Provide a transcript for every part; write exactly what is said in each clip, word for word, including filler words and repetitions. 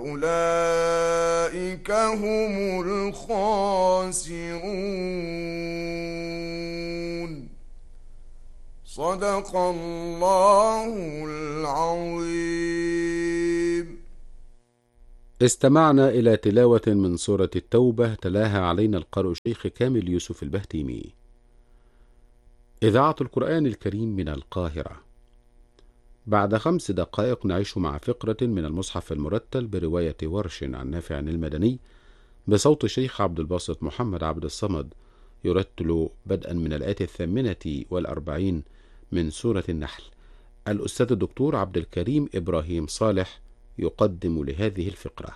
فأولئك هم الخاسرون. صدق الله العظيم. استمعنا إلى تلاوة من سورة التوبة تلاها علينا القارئ الشيخ كامل يوسف البهتيمي. إذاعة القرآن الكريم من القاهرة. بعد خمس دقائق نعيش مع فقرة من المصحف المرتل برواية ورش عن نافع المدني بصوت الشيخ عبد الباسط محمد عبد الصمد، يرتل بدءا من الآية الثامنة والأربعين من سورة النحل. الأستاذ الدكتور عبد الكريم إبراهيم صالح يقدم لهذه الفقرة.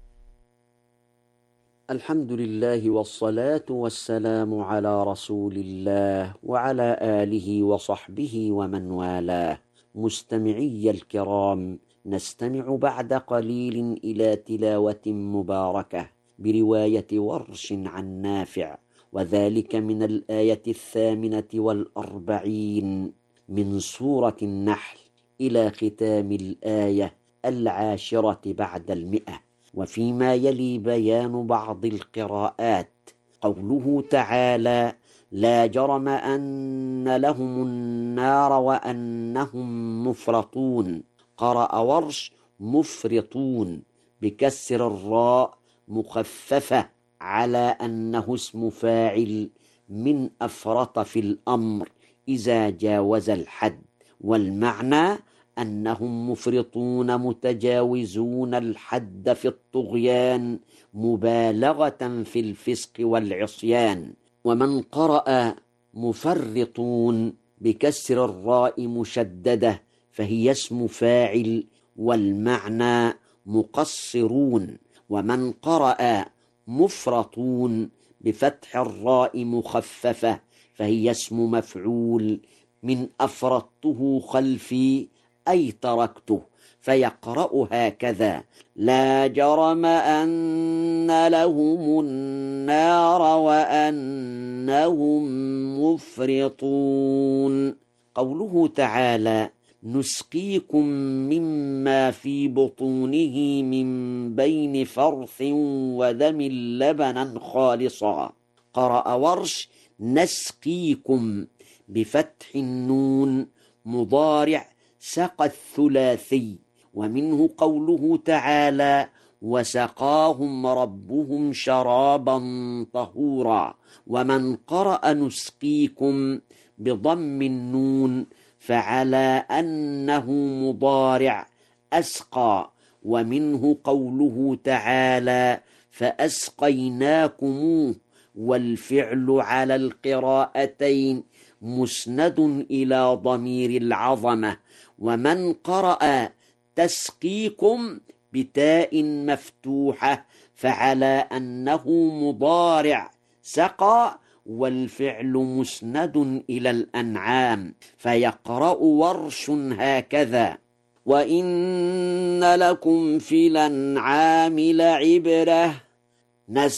الحمد لله والصلاة والسلام على رسول الله وعلى آله وصحبه ومن والاه. مستمعي الكرام، نستمع بعد قليل إلى تلاوة مباركة برواية ورش عن نافع، وذلك من الآية الثامنة والأربعين من سورة النحل إلى ختام الآية العاشرة بعد المئة. وفيما يلي بيان بعض القراءات. قوله تعالى: لا جرم أن لهم النار وأنهم مفرطون. قرأ ورش مفرطون بكسر الراء مخففة على أنه اسم فاعل من أفرط في الأمر إذا جاوز الحد، والمعنى أنهم مفرطون متجاوزون الحد في الطغيان مبالغة في الفسق والعصيان. ومن قرأ مفرطون بكسر الراء مشددة فهي اسم فاعل والمعنى مقصرون. ومن قرأ مفرطون بفتح الراء مخففة فهي اسم مفعول من أفرطته خلفي أي تركته، فيقرأ هكذا: لا جرم أن لهم النار وأنهم مفرطون. قوله تعالى: نسقيكم مما في بطونه من بين فرث ودم لبنا خالصا. قرأ ورش نسقيكم بفتح النون مضارع سقى الثلاثي، ومنه قوله تعالى: وسقاهم ربهم شرابا طهورا. ومن قرأ نسقيكم بضم النون فعلى أنه مضارع أسقى، ومنه قوله تعالى: فأسقيناكموه، والفعل على القراءتين مسند إلى ضمير العظمة. ومن قرأ تسقيكم بتاء مفتوحة فعلى أنه مضارع سقى، والفعل مسند إلى الأنعام، فيقرأ ورش هكذا: وإن لكم في الأنعام لعبرة